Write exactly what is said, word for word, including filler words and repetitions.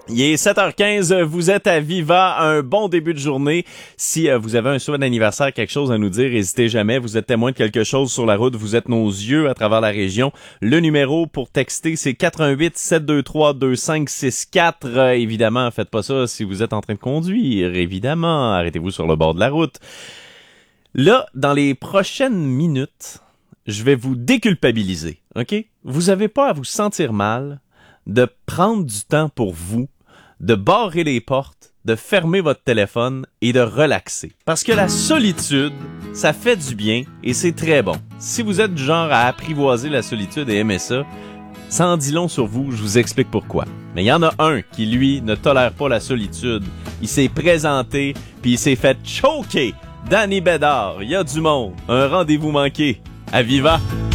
Il est sept heures quinze, vous êtes à Viva, un bon début de journée. Si euh, vous avez un souhait d'anniversaire, quelque chose à nous dire, n'hésitez jamais. Vous êtes témoin de quelque chose sur la route, vous êtes nos yeux à travers la région. Le numéro pour texter, c'est quatre un huit, sept deux trois, deux cinq six quatre. Euh, évidemment, faites pas ça si vous êtes en train de conduire, évidemment. Arrêtez-vous sur le bord de la route. Là, dans les prochaines minutes, je vais vous déculpabiliser, OK? Vous avez pas à vous sentir mal de prendre du temps pour vous, de barrer les portes, de fermer votre téléphone et de relaxer. Parce que la solitude, ça fait du bien et c'est très bon. Si vous êtes du genre à apprivoiser la solitude et aimer ça, ça en dit long sur vous, je vous explique pourquoi. Mais il y en a un qui, lui, ne tolère pas la solitude. Il s'est présenté, puis il s'est fait choquer. Danny Bédard, il y a du monde. Un rendez-vous manqué. À Viva!